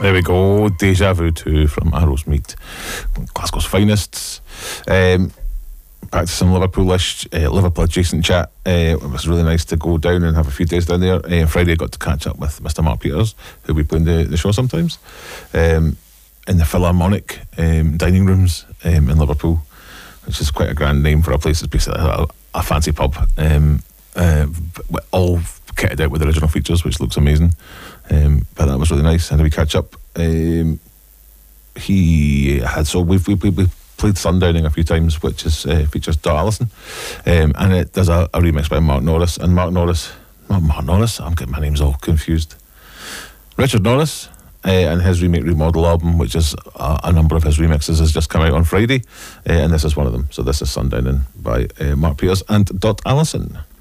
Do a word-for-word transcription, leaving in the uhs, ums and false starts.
There we go, Deja Vu two from Arrowsmead, Glasgow's finest. Um, back to some Liverpoolish, uh, Liverpool adjacent chat. Uh, it was really nice to go down and have a few days down there. Uh, Friday I got to catch up with Mister Mark Peters, who'll be playing the, the show sometimes, um, in the Philharmonic um, dining rooms um, in Liverpool, which is quite a grand name for a place. It's basically a, a fancy pub, um, uh, all kitted out with the original features, which looks amazing. Um, but that was really nice, and we catch up. Um, he had so we've we, we, we played Sundowning a few times, which is uh, features Dot Allison, um, and it there's a, a remix by Mark Norris, and Mark Norris, not Mark Norris, I'm getting my names all confused. Richard Norris, uh, and his remake remodel album, which is a, a number of his remixes, has just come out on Friday, uh, and this is one of them. So this is Sundowning by uh, Mark Peters and Dot Allison.